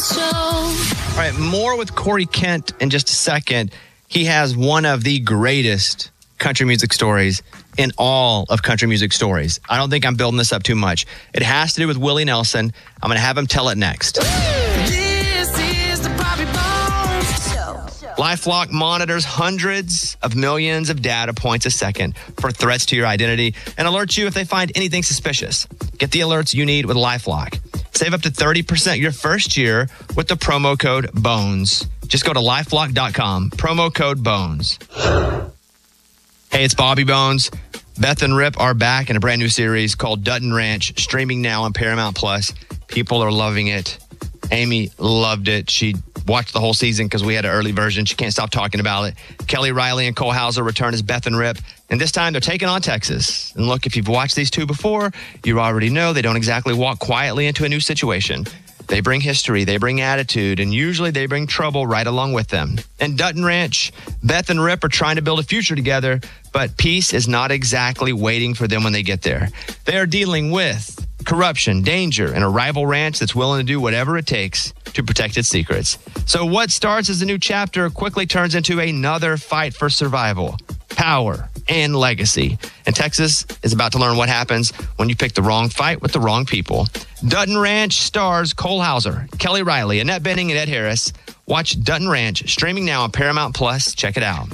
All right, more with Corey Kent in just a second. He has one of the greatest country music stories in all of country music stories. I don't think I'm building this up too much. It has to do with Willie Nelson. I'm going to have him tell it next. This is the Bobby Bones Show. LifeLock monitors hundreds of millions of data points a second for threats to your identity and alerts you if they find anything suspicious. Get the alerts you need with LifeLock. Save up to 30% your first year with the promo code BONES. Just go to LifeLock.com, promo code BONES. Hey, it's Bobby Bones. Beth and Rip are back in a brand new series called Dutton Ranch, streaming now on Paramount Plus. People are loving it. Amy loved it. She watched the whole season because we had an early version. She can't stop talking about it. Kelly Riley and Cole Hauser return as Beth and Rip. And this time they're taking on Texas. And look, if you've watched these two before, you already know they don't exactly walk quietly into a new situation. They bring history, they bring attitude, and usually they bring trouble right along with them. In Dutton Ranch, Beth and Rip are trying to build a future together, but peace is not exactly waiting for them when they get there. They are dealing with corruption, danger, and a rival ranch that's willing to do whatever it takes to protect its secrets. So what starts as a new chapter quickly turns into another fight for survival, power, and legacy. And Texas is about to learn what happens when you pick the wrong fight with the wrong people. Dutton Ranch stars Cole Hauser, Kelly Riley, Annette Bening, and Ed Harris. Watch Dutton Ranch, streaming now on Paramount Plus. Check it out.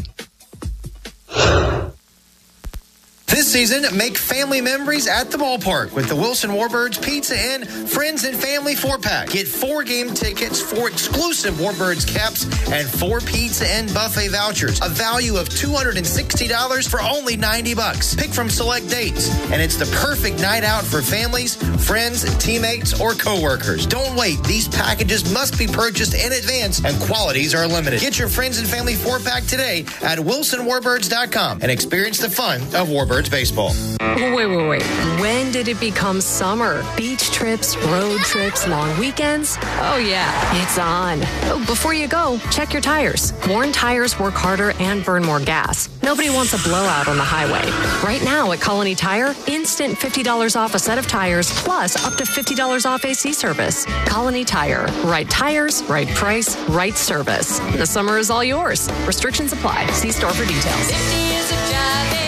This season, make family memories at the ballpark with the Wilson Warbirds Pizza and Friends and Family 4-pack. Get 4 game tickets, 4 exclusive Warbirds caps, and 4 pizza and buffet vouchers. A value of $260 for only $90. Pick from select dates, and it's the perfect night out for families, friends, teammates, or coworkers. Don't wait. These packages must be purchased in advance, and quantities are limited. Get your Friends and Family 4-pack today at WilsonWarbirds.com and experience the fun of Warbirds baseball. Wait. When did it become summer? Beach trips, road trips, long weekends? Oh, yeah, it's on. Oh, before you go, check your tires. Worn tires work harder and burn more gas. Nobody wants a blowout on the highway. Right now at Colony Tire, instant $50 off a set of tires, plus up to $50 off AC service. Colony Tire. Right tires, right price, right service. The summer is all yours. Restrictions apply. See store for details. 50 years of driving.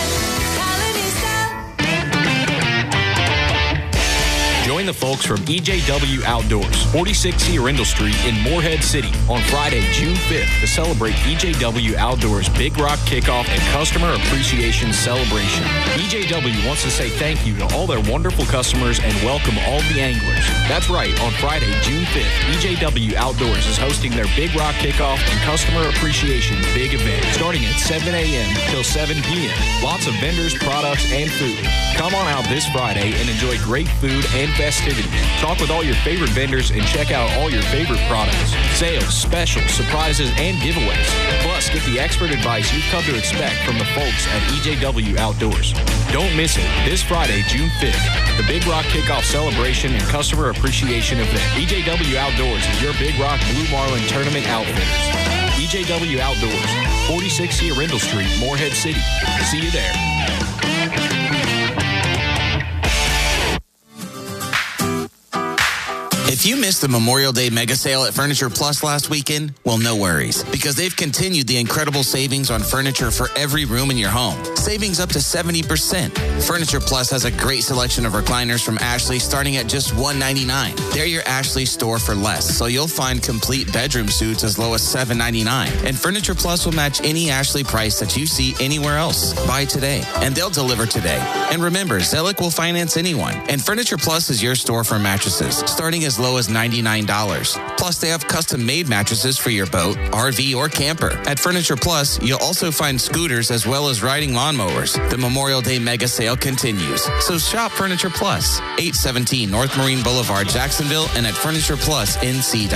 Join the folks from EJW Outdoors, 46C Arundel Street in Morehead City on Friday, June 5th to celebrate EJW Outdoors Big Rock Kickoff and Customer Appreciation Celebration. EJW wants to say thank you to all their wonderful customers and welcome all the anglers. That's right, on Friday, June 5th, EJW Outdoors is hosting their Big Rock Kickoff and Customer Appreciation Big Event, starting at 7 a.m. till 7 p.m. Lots of vendors, products, and food. Come on out this Friday and enjoy great food and festivities. Talk with all your favorite vendors and check out all your favorite products. Sales, specials, surprises, and giveaways. Plus, get the expert advice you've come to expect from the folks at EJW Outdoors. Don't miss it. This Friday, June 5th, the Big Rock Kickoff Celebration and Customer Appreciation Event. EJW Outdoors is your Big Rock Blue Marlin Tournament outfitters. EJW Outdoors, 46C Arundel Street, Morehead City. See you there. If you missed the Memorial Day mega sale at Furniture Plus last weekend, well, no worries, because they've continued the incredible savings on furniture for every room in your home. Savings up to 70%. Furniture Plus has a great selection of recliners from Ashley starting at just $199. They're your Ashley store for less, so you'll find complete bedroom suits as low as $799. And Furniture Plus will match any Ashley price that you see anywhere else. Buy today, and they'll deliver today. And remember, Zelic will finance anyone. And Furniture Plus is your store for mattresses, starting as low as $99. Plus, they have custom-made mattresses for your boat, RV, or camper. At Furniture Plus, you'll also find scooters as well as riding lawnmowers. The Memorial Day mega sale continues. So shop Furniture Plus, 817 North Marine Boulevard, Jacksonville, and at FurniturePlusNC.com.